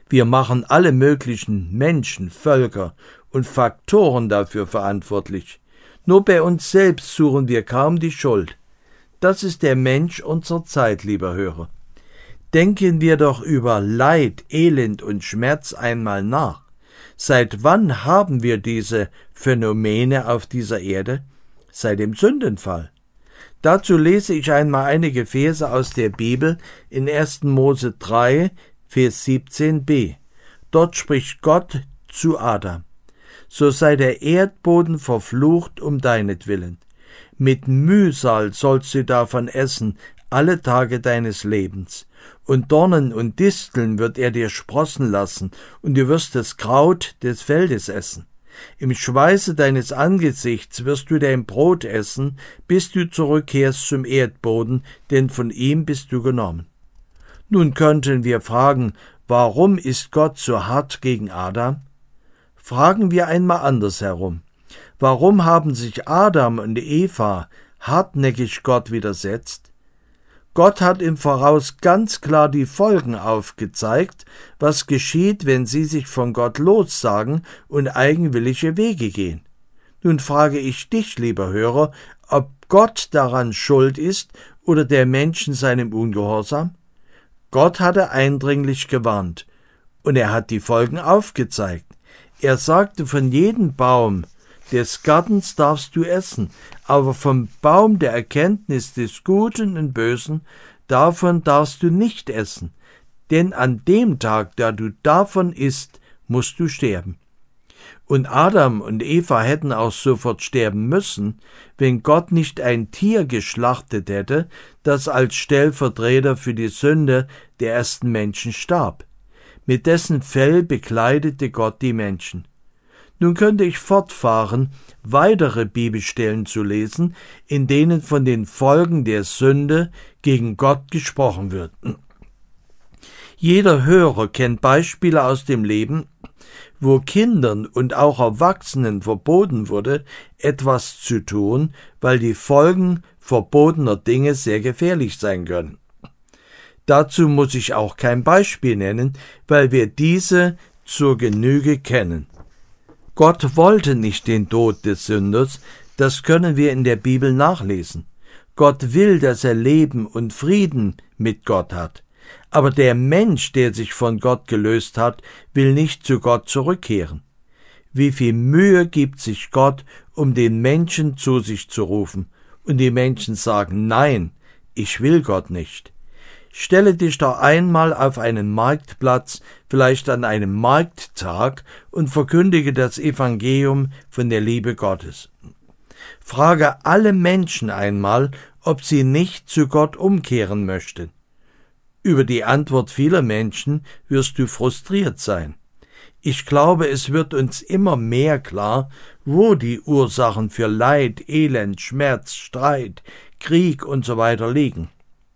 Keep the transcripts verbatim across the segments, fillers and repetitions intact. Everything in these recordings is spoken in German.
Wir machen alle möglichen Menschen, Völker und Faktoren dafür verantwortlich. Nur bei uns selbst suchen wir kaum die Schuld. Das ist der Mensch unserer Zeit, lieber Hörer. Denken wir doch über Leid, Elend und Schmerz einmal nach. Seit wann haben wir diese Phänomene auf dieser Erde? Seit dem Sündenfall. Dazu lese ich einmal einige Verse aus der Bibel in ersten Mose drei, Vers siebzehn b. Dort spricht Gott zu Adam: So sei der Erdboden verflucht um deinetwillen. Mit Mühsal sollst du davon essen, alle Tage deines Lebens. Und Dornen und Disteln wird er dir sprossen lassen, und du wirst das Kraut des Feldes essen. Im Schweiße deines Angesichts wirst du dein Brot essen, bis du zurückkehrst zum Erdboden, denn von ihm bist du genommen. Nun könnten wir fragen, warum ist Gott so hart gegen Adam? Fragen wir einmal andersherum. Warum haben sich Adam und Eva hartnäckig Gott widersetzt? Gott hat im Voraus ganz klar die Folgen aufgezeigt, was geschieht, wenn sie sich von Gott lossagen und eigenwillige Wege gehen. Nun frage ich dich, lieber Hörer, ob Gott daran schuld ist oder der Mensch in seinem Ungehorsam? Gott hatte eindringlich gewarnt, und er hat die Folgen aufgezeigt. Er sagte, von jedem Baum des Gartens darfst du essen, aber vom Baum der Erkenntnis des Guten und Bösen, davon darfst du nicht essen, denn an dem Tag, da du davon isst, musst du sterben. Und Adam und Eva hätten auch sofort sterben müssen, wenn Gott nicht ein Tier geschlachtet hätte, das als Stellvertreter für die Sünde der ersten Menschen starb. Mit dessen Fell bekleidete Gott die Menschen. Nun könnte ich fortfahren, weitere Bibelstellen zu lesen, in denen von den Folgen der Sünde gegen Gott gesprochen wird. Jeder Hörer kennt Beispiele aus dem Leben, wo Kindern und auch Erwachsenen verboten wurde, etwas zu tun, weil die Folgen verbotener Dinge sehr gefährlich sein können. Dazu muss ich auch kein Beispiel nennen, weil wir diese zur Genüge kennen. Gott wollte nicht den Tod des Sünders, das können wir in der Bibel nachlesen. Gott will, dass er Leben und Frieden mit Gott hat. Aber der Mensch, der sich von Gott gelöst hat, will nicht zu Gott zurückkehren. Wie viel Mühe gibt sich Gott, um den Menschen zu sich zu rufen, und die Menschen sagen, nein, ich will Gott nicht. Stelle dich doch einmal auf einen Marktplatz, vielleicht an einem Markttag, und verkündige das Evangelium von der Liebe Gottes. Frage alle Menschen einmal, ob sie nicht zu Gott umkehren möchten. Über die Antwort vieler Menschen wirst du frustriert sein. Ich glaube, es wird uns immer mehr klar, wo die Ursachen für Leid, Elend, Schmerz, Streit, Krieg und so weiter liegen.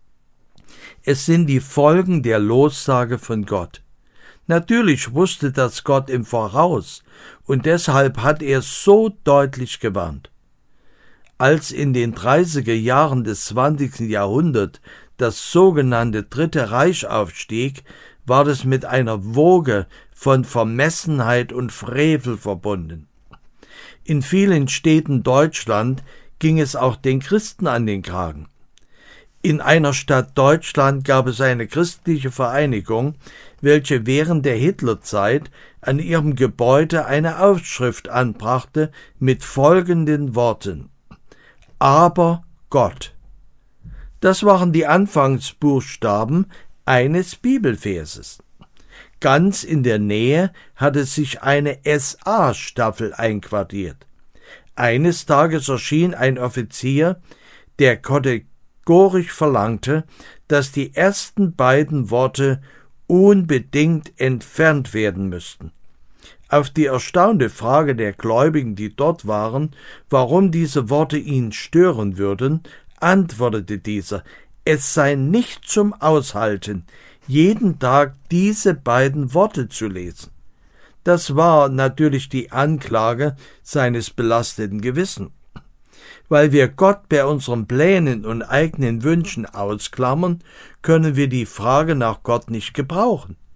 Es sind die Folgen der Lossage von Gott. Natürlich wusste das Gott im Voraus, und deshalb hat er so deutlich gewarnt. Als in den dreißiger Jahren des zwanzigsten Jahrhunderts das sogenannte Dritte Reich aufstieg, war das mit einer Woge von Vermessenheit und Frevel verbunden. In vielen Städten Deutschland ging es auch den Christen an den Kragen. In einer Stadt Deutschland gab es eine christliche Vereinigung, welche während der Hitlerzeit an ihrem Gebäude eine Aufschrift anbrachte mit folgenden Worten: Aber Gott. Das waren die Anfangsbuchstaben eines Bibelverses. Ganz in der Nähe hatte sich eine S A-Staffel einquartiert. Eines Tages erschien ein Offizier, der kategorisch verlangte, dass die ersten beiden Worte unbedingt entfernt werden müssten. Auf die erstaunte Frage der Gläubigen, die dort waren, warum diese Worte ihn stören würden, antwortete dieser: Es sei nicht zum Aushalten, jeden Tag diese beiden Worte zu lesen. Das war natürlich die Anklage seines belasteten Gewissens. Weil wir Gott bei unseren Plänen und eigenen Wünschen ausklammern, können wir die Frage nach Gott nicht gebrauchen.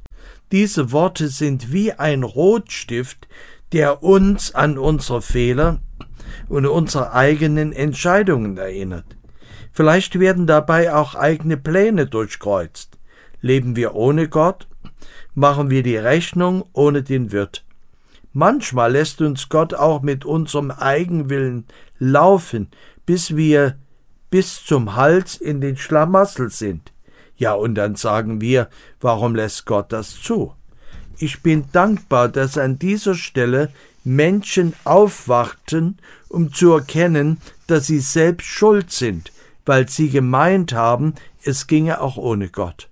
Diese Worte sind wie ein Rotstift, der uns an unsere Fehler und unsere eigenen Entscheidungen erinnert. Vielleicht werden dabei auch eigene Pläne durchkreuzt. Leben wir ohne Gott? Machen wir die Rechnung ohne den Wirt? Manchmal lässt uns Gott auch mit unserem Eigenwillen laufen, bis wir bis zum Hals in den Schlamassel sind. Ja, und dann sagen wir, warum lässt Gott das zu? Ich bin dankbar, dass an dieser Stelle Menschen aufwachten, um zu erkennen, dass sie selbst schuld sind, weil sie gemeint haben, es ginge auch ohne Gott.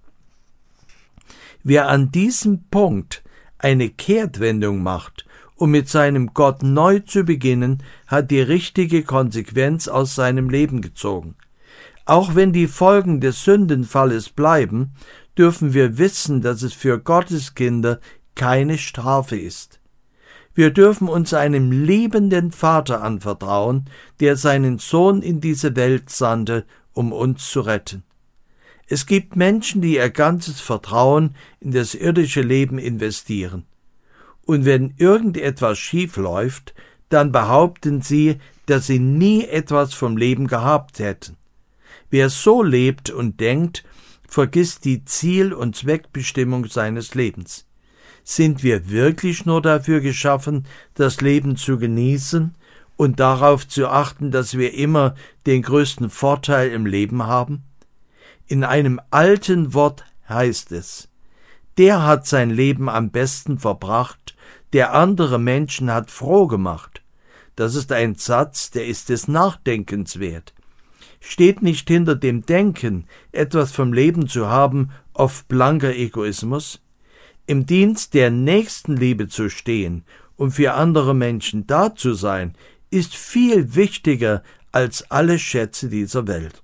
Wer an diesem Punkt eine Kehrtwendung macht, um mit seinem Gott neu zu beginnen, hat die richtige Konsequenz aus seinem Leben gezogen. Auch wenn die Folgen des Sündenfalles bleiben, dürfen wir wissen, dass es für Gottes Kinder keine Strafe ist. Wir dürfen uns einem liebenden Vater anvertrauen, der seinen Sohn in diese Welt sandte, um uns zu retten. Es gibt Menschen, die ihr ganzes Vertrauen in das irdische Leben investieren. Und wenn irgendetwas schief läuft, dann behaupten sie, dass sie nie etwas vom Leben gehabt hätten. Wer so lebt und denkt, vergisst die Ziel- und Zweckbestimmung seines Lebens. Sind wir wirklich nur dafür geschaffen, das Leben zu genießen und darauf zu achten, dass wir immer den größten Vorteil im Leben haben? In einem alten Wort heißt es: Der hat sein Leben am besten verbracht, der andere Menschen hat froh gemacht. Das ist ein Satz, der ist des Nachdenkens wert. Steht nicht hinter dem Denken, etwas vom Leben zu haben, oft blanker Egoismus? Im Dienst der Nächstenliebe zu stehen und für andere Menschen da zu sein, ist viel wichtiger als alle Schätze dieser Welt.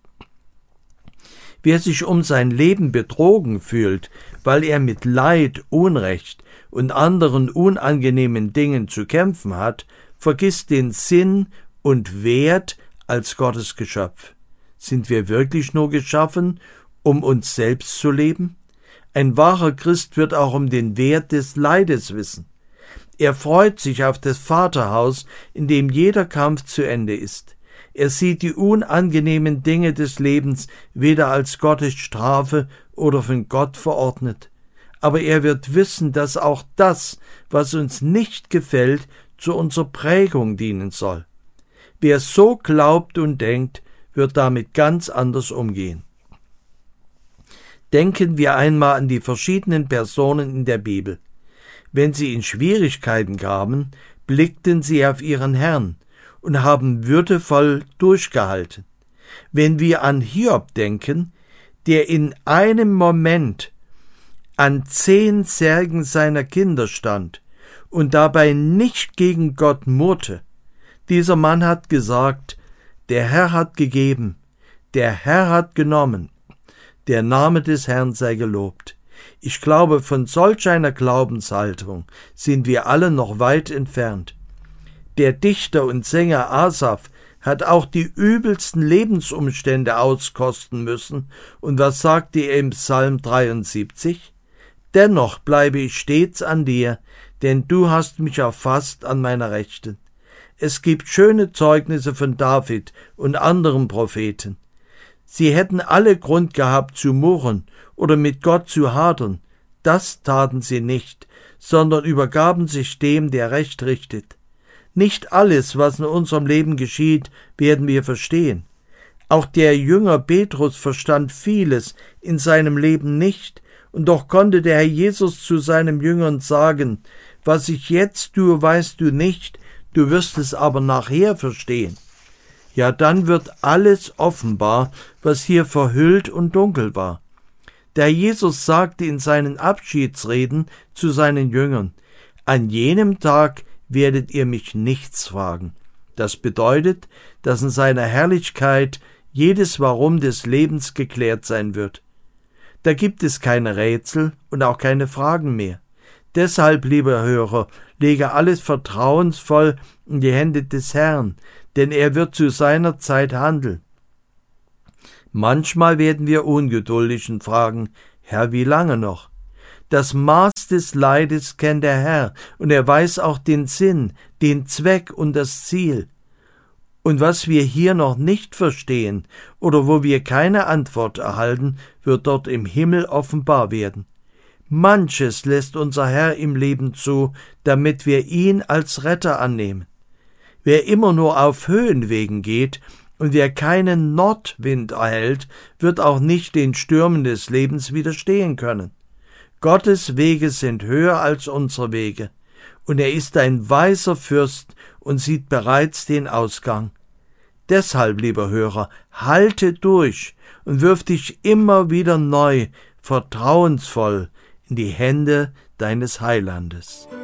Wer sich um sein Leben betrogen fühlt, weil er mit Leid, Unrecht und anderen unangenehmen Dingen zu kämpfen hat, vergisst den Sinn und Wert als Gottes Geschöpf. Sind wir wirklich nur geschaffen, um uns selbst zu leben? Ein wahrer Christ wird auch um den Wert des Leides wissen. Er freut sich auf das Vaterhaus, in dem jeder Kampf zu Ende ist. Er sieht die unangenehmen Dinge des Lebens weder als Gottes Strafe oder von Gott verordnet. Aber er wird wissen, dass auch das, was uns nicht gefällt, zu unserer Prägung dienen soll. Wer so glaubt und denkt, wird damit ganz anders umgehen. Denken wir einmal an die verschiedenen Personen in der Bibel. Wenn sie in Schwierigkeiten kamen, blickten sie auf ihren Herrn und haben würdevoll durchgehalten. Wenn wir an Hiob denken, der in einem Moment an zehn Särgen seiner Kinder stand und dabei nicht gegen Gott murrte. Dieser Mann hat gesagt: Der Herr hat gegeben, der Herr hat genommen, der Name des Herrn sei gelobt. Ich glaube, von solch einer Glaubenshaltung sind wir alle noch weit entfernt. Der Dichter und Sänger Asaf hat auch die übelsten Lebensumstände auskosten müssen. Und was sagte er im Psalm dreiundsiebzig? Dennoch bleibe ich stets an dir, denn du hast mich erfasst an meiner Rechten. Es gibt schöne Zeugnisse von David und anderen Propheten. Sie hätten alle Grund gehabt zu murren oder mit Gott zu hadern. Das taten sie nicht, sondern übergaben sich dem, der Recht richtet. Nicht alles, was in unserem Leben geschieht, werden wir verstehen. Auch der Jünger Petrus verstand vieles in seinem Leben nicht, und doch konnte der Herr Jesus zu seinen Jüngern sagen: Was ich jetzt tue, weißt du nicht, du wirst es aber nachher verstehen. Ja, dann wird alles offenbar, was hier verhüllt und dunkel war. Der Jesus sagte in seinen Abschiedsreden zu seinen Jüngern: An jenem Tag werdet ihr mich nichts fragen. Das bedeutet, dass in seiner Herrlichkeit jedes Warum des Lebens geklärt sein wird. Da gibt es keine Rätsel und auch keine Fragen mehr. Deshalb, lieber Hörer, lege alles vertrauensvoll in die Hände des Herrn, denn er wird zu seiner Zeit handeln. Manchmal werden wir ungeduldig und fragen: Herr, wie lange noch? Das Maß des Leides kennt der Herr, und er weiß auch den Sinn, den Zweck und das Ziel. Und was wir hier noch nicht verstehen oder wo wir keine Antwort erhalten, wird dort im Himmel offenbar werden. Manches lässt unser Herr im Leben zu, damit wir ihn als Retter annehmen. Wer immer nur auf Höhenwegen geht und wer keinen Nordwind erhält, wird auch nicht den Stürmen des Lebens widerstehen können. Gottes Wege sind höher als unsere Wege, und er ist ein weiser Fürst und sieht bereits den Ausgang. Deshalb, lieber Hörer, halte durch und wirf dich immer wieder neu, vertrauensvoll in die Hände deines Heilandes.